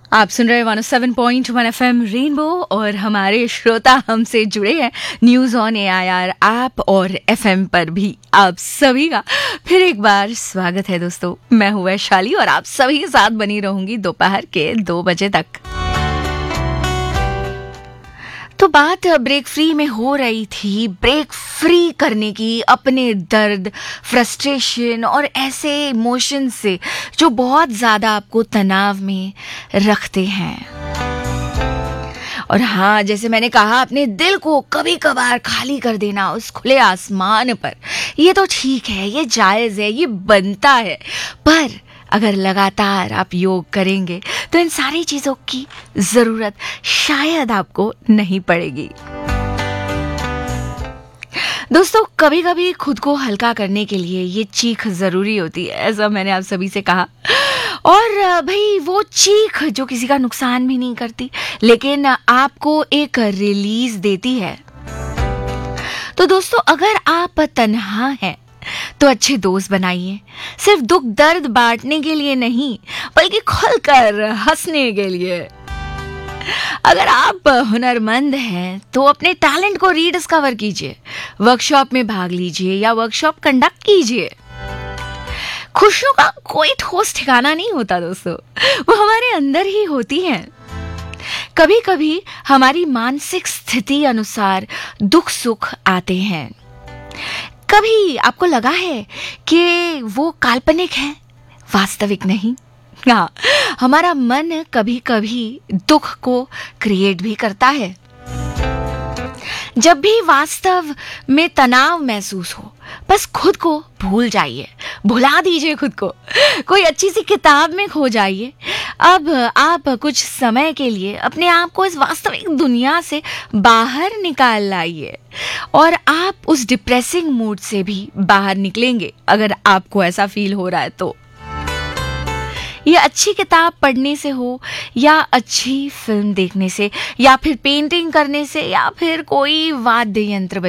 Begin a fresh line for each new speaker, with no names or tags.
आप सुन रहे 107.1 FM rainbow और हमारे श्रोता हमसे जुड़े हैं न्यूज ऑन AIR ऐप और FM पर भी आप सभी का फिर एक बार स्वागत है दोस्तों। मैं हूँ वैशाली और आप सभी के साथ बनी रहूंगी दोपहर के 2 बजे तक। तो बात ब्रेक फ्री में हो रही थी, ब्रेक फ्री करने की अपने दर्द, फ्रस्ट्रेशन और ऐसे इमोशन से जो बहुत ज़्यादा आपको तनाव में रखते हैं। और हाँ, जैसे मैंने कहा, अपने दिल को कभी कभार खाली कर देना उस खुले आसमान पर, ये तो ठीक है, ये जायज़ है, ये बनता है। पर अगर लगातार आप योग करेंगे तो इन सारी चीज़ों की ज़रूरत शायद आपको नहीं पड़ेगी। दोस्तों, कभी कभी खुद को हल्का करने के लिए ये चीख ज़रूरी होती है, ऐसा मैंने आप सभी से कहा। और भाई, वो चीख जो किसी का नुकसान भी नहीं करती लेकिन आपको एक रिलीज देती है। तो दोस्तों, अगर आप तन्हा हैं तो अच्छे दोस्त बनाइए, सिर्फ दुख दर्द बांटने के लिए नहीं बल्कि खुलकर हंसने के लिए। अगर आप हुनरमंद हैं तो अपने टैलेंट को रीडिस्कवर कीजिए, वर्कशॉप में भाग लीजिए या वर्कशॉप कंडक्ट कीजिए। खुशियों का कोई ठोस ठिकाना नहीं होता दोस्तों, वो हमारे अंदर ही होती हैं। कभी कभी हमारी मानसिक स्थिति अनुसार दुख सुख आते हैं। कभी आपको लगा है कि वो काल्पनिक है, वास्तविक नहीं। हाँ, हमारा मन कभी कभी दुख को क्रिएट भी करता है। जब भी वास्तव में तनाव महसूस हो, बस खुद को भूल जाइए, भुला दीजिए खुद को। कोई अच्छी सी किताब में खो जाइए। अब आप कुछ समय के लिए अपने आप को इस वास्तविक दुनिया से बाहर निकाल लाइए और आप उस डिप्रेसिंग मूड से भी बाहर निकलेंगे। अगर आपको ऐसा फील हो रहा है तो ये अच्छी किताब पढ़ने से हो या अच्छी फिल्म देखने से या फिर पेंटिंग करने से या फिर कोई वाद्य यंत्र